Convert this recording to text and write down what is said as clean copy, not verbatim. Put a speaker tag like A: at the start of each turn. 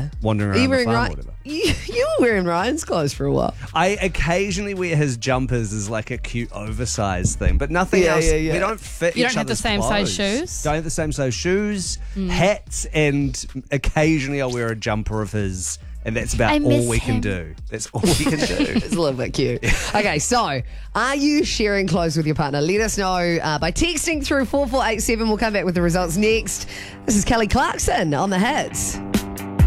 A: Yeah.
B: wandering
A: Are you
B: around the
A: wearing
B: farm or
A: Ryan?
B: whatever.
A: You were wearing Ryan's clothes for a while.
B: I occasionally wear his jumpers as like a cute oversized thing, but nothing
A: Yeah,
B: else.
A: yeah, yeah.
B: We don't fit
C: You
B: each
C: don't have the
B: other's
C: same size
B: clothes.
C: shoes?
B: Don't have the same size shoes, hats, and occasionally I'll wear a jumper of his, and that's about
C: I miss
B: all we can
C: him.
B: do. That's all we can do.
A: It's a little bit cute. Okay, so are you sharing clothes with your partner? Let us know by texting through 4487. We'll come back with the results next. This is Kelly Clarkson on the Hits.